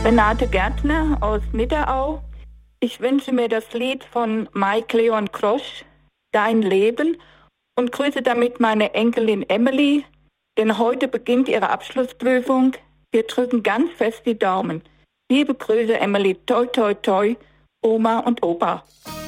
Renate Gärtner aus Nidderau. Ich wünsche mir das Lied von Mike Leon Krosch, Dein Leben, und grüße damit meine Enkelin Emily, denn heute beginnt ihre Abschlussprüfung. Wir drücken ganz fest die Daumen. Liebe Grüße, Emily. Toi, toi, toi, Oma und Opa.